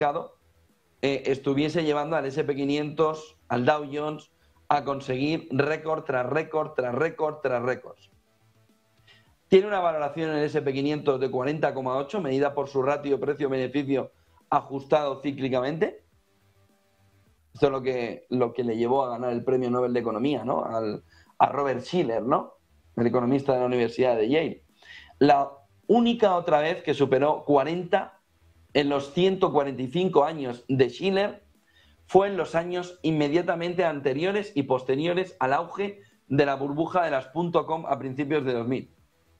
mercado estuviese llevando al S&P 500, al Dow Jones, a conseguir récord tras récord, tras récord, tras récords. Tiene una valoración en el S&P 500 de 40,8, medida por su ratio precio-beneficio ajustado cíclicamente. Esto es lo que le llevó a ganar el premio Nobel de Economía, ¿no? A Robert Shiller, ¿no? El economista de la Universidad de Yale. La única otra vez que superó 40 en los 145 años de Shiller fue en los años inmediatamente anteriores y posteriores al auge de la burbuja de las .com a principios de 2000.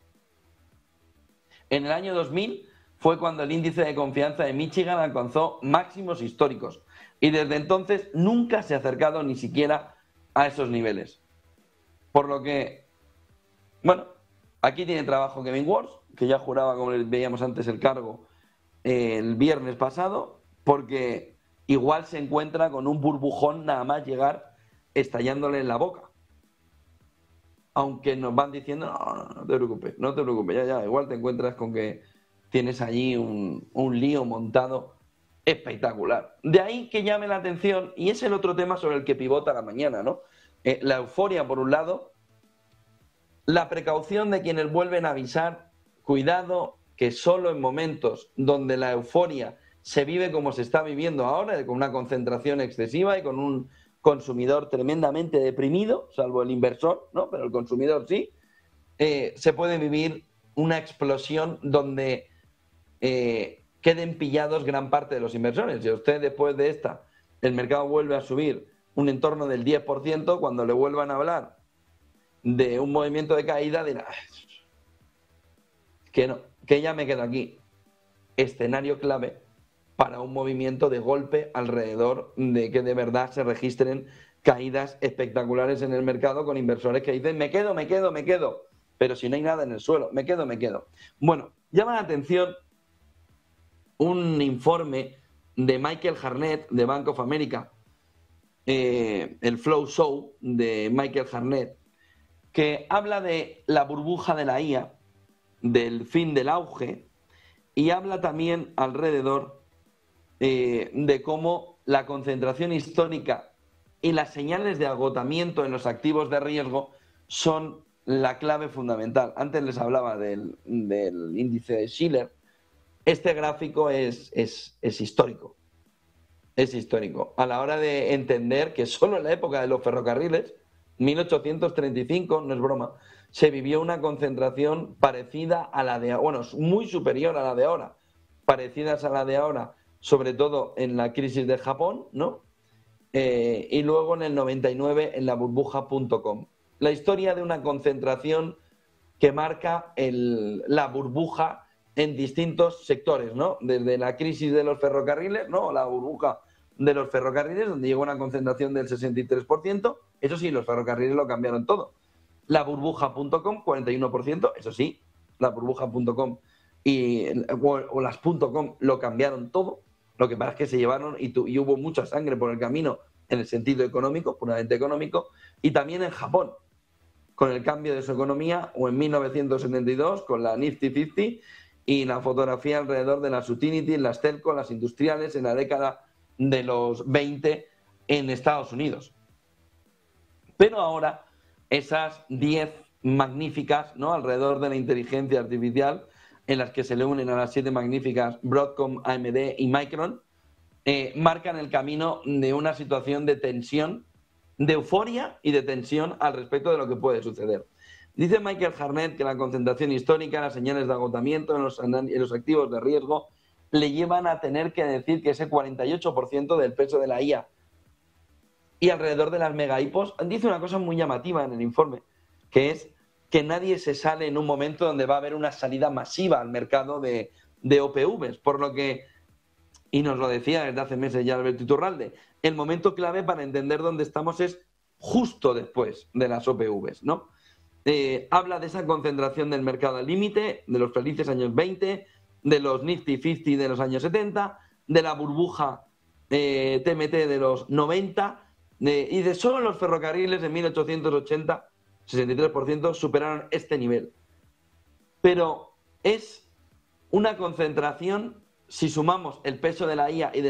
En el año 2000 fue cuando el índice de confianza de Michigan alcanzó máximos históricos y desde entonces nunca se ha acercado ni siquiera a esos niveles. Por lo que, bueno, aquí tiene trabajo Kevin Warsh, que ya juraba, como veíamos antes, el cargo el viernes pasado, porque igual se encuentra con un burbujón nada más llegar estallándole en la boca. Aunque nos van diciendo, no te preocupes, ya, igual te encuentras con que tienes allí un lío montado espectacular. De ahí que llame la atención, y es el otro tema sobre el que pivota la mañana, ¿no? La euforia, por un lado, la precaución de quienes vuelven a avisar, cuidado, que solo en momentos donde la euforia se vive como se está viviendo ahora, con una concentración excesiva y con un consumidor tremendamente deprimido, salvo el inversor, ¿no? Pero el consumidor sí, se puede vivir una explosión donde queden pillados gran parte de los inversores. Si a usted después de esta el mercado vuelve a subir un entorno del 10%, cuando le vuelvan a hablar de un movimiento de caída dirá que no, que ya me quedo aquí. Escenario clave para un movimiento de golpe alrededor de que de verdad se registren caídas espectaculares en el mercado con inversores que dicen me quedo, pero si no hay nada en el suelo, me quedo. Bueno, llama la atención un informe de Michael Harnett de Bank of America, el Flow Show de Michael Harnett, que habla de la burbuja de la IA, del fin del auge, y habla también alrededor de cómo la concentración histórica y las señales de agotamiento en los activos de riesgo son la clave fundamental. Antes les hablaba del índice de Shiller. Este gráfico es histórico. Es histórico. A la hora de entender que solo en la época de los ferrocarriles, 1835, no es broma, se vivió una concentración parecida a la de, bueno, muy superior a la de ahora, parecidas a la de ahora, sobre todo en la crisis de Japón, ¿no? Y luego en el 99 en la burbuja.com. La historia de una concentración que marca la burbuja en distintos sectores, ¿no? Desde la crisis de los ferrocarriles, ¿no? La burbuja de los ferrocarriles, donde llegó una concentración del 63%, eso sí, los ferrocarriles lo cambiaron todo. La burbuja.com, 41%, eso sí, la burbuja.com o las .com lo cambiaron todo. Lo que pasa es que se llevaron y hubo mucha sangre por el camino en el sentido económico, puramente económico, y también en Japón, con el cambio de su economía, o en 1972 con la Nifty 50 y la fotografía alrededor de las utilities, las telco, las industriales en la década de los 20 en Estados Unidos. Pero ahora esas 10 magníficas, ¿no?, alrededor de la inteligencia artificial, en las que se le unen a las 7 magníficas Broadcom, AMD y Micron, marcan el camino de una situación de tensión, de euforia y de tensión al respecto de lo que puede suceder. Dice Michael Harnett que la concentración histórica, las señales de agotamiento en los activos de riesgo le llevan a tener que decir que ese 48% del peso de la IA y alrededor de las mega hipos, dice una cosa muy llamativa en el informe, que es que nadie se sale en un momento donde va a haber una salida masiva al mercado de OPVs, por lo que, y nos lo decía desde hace meses ya Alberto Iturralde, el momento clave para entender dónde estamos es justo después de las OPVs, ¿no? Habla de esa concentración del mercado al límite, de los felices años 20, de los Nifty 50 de los años 70, de la burbuja TMT de los 90, y de solo los ferrocarriles en 1880, 63% superaron este nivel. Pero es una concentración, si sumamos el peso de la IA y de